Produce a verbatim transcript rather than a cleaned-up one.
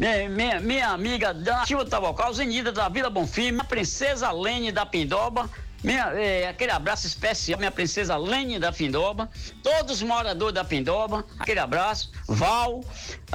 minha, minha, minha amiga da Silva Tavocal, Zenida da Vila Bonfim, a princesa Lene da Pindoba, minha, é, aquele abraço especial, minha princesa Lene da Pindoba, todos os moradores da Pindoba, aquele abraço, Val,